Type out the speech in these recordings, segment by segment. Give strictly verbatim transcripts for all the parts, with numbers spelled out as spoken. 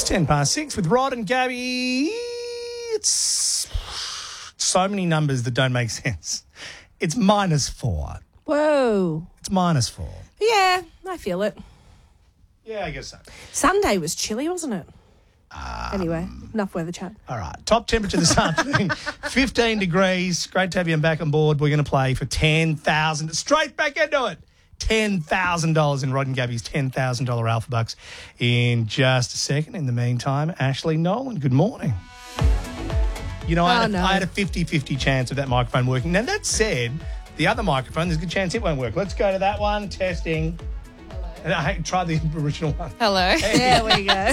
ten past six with Rod and Gabby. It's so many numbers that don't make sense. It's minus four. Whoa. It's minus four. Yeah, I feel it. Yeah, I guess so. Sunday was chilly, wasn't it? Um, anyway, enough weather chat. All right. Top temperature this afternoon, fifteen degrees. Great to have you back on board. We're going to play for ten thousand dollars. Straight back into it. ten thousand dollars in Rod and Gabby's ten thousand dollars Alpha Bucks in just a second. In the meantime, Ashley Nolan, good morning. You know, I, Oh, had a, no. I had a fifty-fifty chance of that microphone working. Now, that said, the other microphone, there's a good chance it won't work. Let's go to that one. Testing. And I try the original one. Hello. There we go.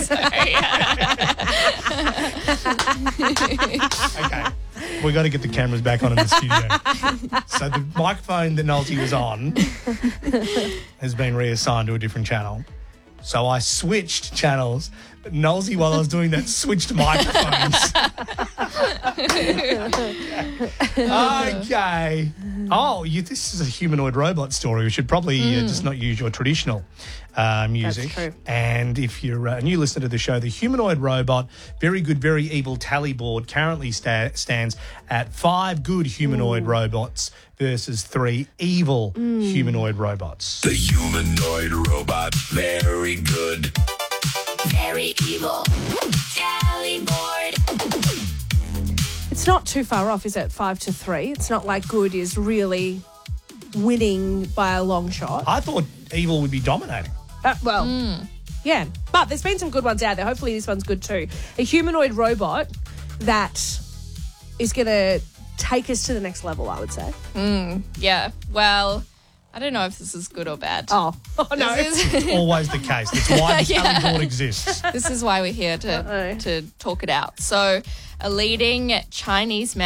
Okay. We've got to get the cameras back on in the studio. So the microphone that Nolty was on has been reassigned to a different channel. So I switched channels. But Nolsey, while I was doing that, switched microphones. Okay. Oh, you, this is a humanoid robot story. We should probably uh, just not use your traditional uh, music. true. And if you're a new listener to the show, the humanoid robot, very good, very evil tally board currently sta- stands at five good humanoid robots versus three evil humanoid robots. The humanoid robot, very good. Very evil. Tally board. It's not too far off, is it? Five to three. It's not like good is really winning by a long shot. I thought evil would be dominating. Uh, well, yeah. But there's been some good ones out there. Hopefully this one's good too. A humanoid robot that is going to take us to the next level, I would say. Yeah. Well, I don't know if this is good or bad. Oh, oh no. This is, Always the case. That's why the Yeah. tally board exists. this is why we're here to Uh-oh. to talk it out. So, a leading Chinese